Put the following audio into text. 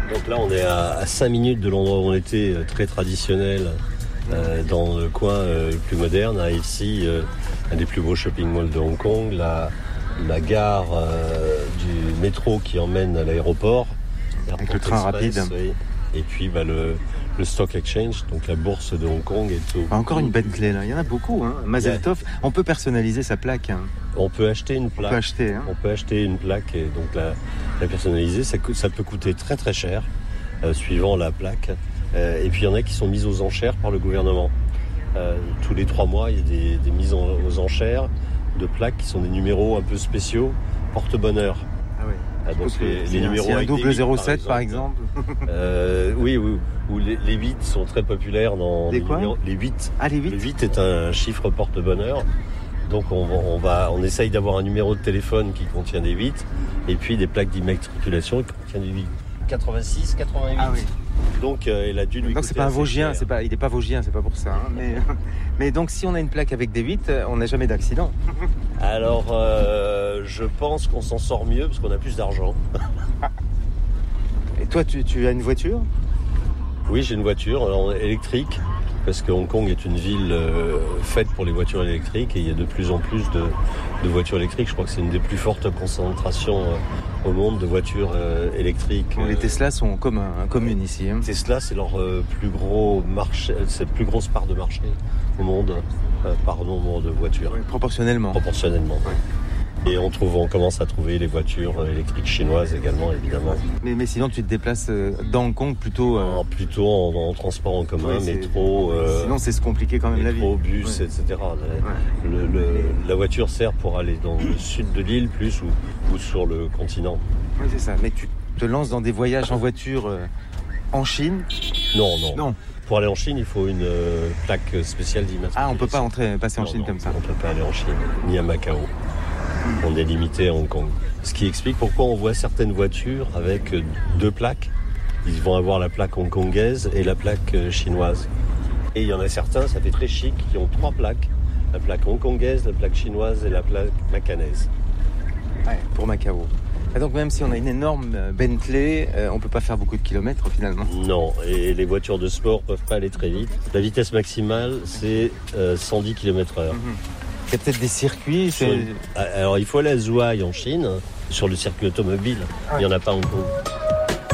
Donc là, on est à 5 minutes de l'endroit où on était, très traditionnel, dans le coin le plus moderne, à ici, un des plus beaux shopping malls de Hong Kong, la gare du métro qui emmène à l'aéroport. Avec le train rapide. Oui. Et puis le Stock Exchange, donc la bourse de Hong Kong et tout. Encore une Bentley là, il y en a beaucoup. Hein. Mazel Tov, on peut personnaliser sa plaque. Hein. On peut acheter une plaque. On peut acheter une plaque et donc la personnaliser. Ça peut coûter très très cher, suivant la plaque. Et puis il y en a qui sont mises aux enchères par le gouvernement. Tous les 3 mois, il y a des mises aux enchères de plaques qui sont des numéros un peu spéciaux, porte-bonheur. Ah oui. Donc les numéros un double 07 par exemple. Oui, où les 8 sont très populaires dans les quoi ? Les 8. Ah, les 8. Le 8 est un chiffre porte-bonheur. Donc on essaye d'avoir un numéro de téléphone qui contient des 8 et puis des plaques d'immatriculation qui contiennent des 8. 86, 88. Ah oui. Donc il a dû lui. Donc c'est pas un Vosgien, il n'est pas Vosgien, c'est pas pour ça. Hein, mais donc si on a une plaque avec des 8, on n'a jamais d'accident. Alors je pense qu'on s'en sort mieux parce qu'on a plus d'argent. Et toi, tu as une voiture ? Oui, j'ai une voiture électrique. Parce que Hong Kong est une ville faite pour les voitures électriques et il y a de plus en plus de voitures électriques. Je crois que c'est une des plus fortes concentrations au monde de voitures électriques. Les Tesla sont communes ici. Hein. Tesla, c'est leur plus gros marché, c'est la plus grosse part de marché au monde par nombre de voitures. Oui, proportionnellement. Oui. Et on commence à trouver les voitures électriques chinoises également, évidemment. Mais sinon, tu te déplaces dans Hong Kong plutôt... Plutôt en transport en commun, métro... sinon, c'est se compliquer quand même la vie. Métro, bus, etc. La voiture sert pour aller dans le sud de l'île plus ou sur le continent. Oui, c'est ça. Mais tu te lances dans des voyages en voiture en Chine ? Non. Pour aller en Chine, il faut une plaque spéciale d'immatriculation. Ah, on ne peut pas passer en Chine comme ça. On ne peut pas aller en Chine, ni à Macao. On est limité à Hong Kong. Ce qui explique pourquoi on voit certaines voitures avec 2 plaques. Ils vont avoir la plaque hongkongaise et la plaque chinoise. Et il y en a certains, ça fait très chic, qui ont 3 plaques. La plaque hongkongaise, la plaque chinoise et la plaque macanaise. Ouais, pour Macao. Et donc même si on a une énorme Bentley, on ne peut pas faire beaucoup de kilomètres finalement. Non, et les voitures de sport ne peuvent pas aller très vite. La vitesse maximale, c'est 110 km/h. Il y a peut-être des circuits. Alors il faut aller à Zhuhai en Chine, sur le circuit automobile. Il n'y en a pas en Hong Kong.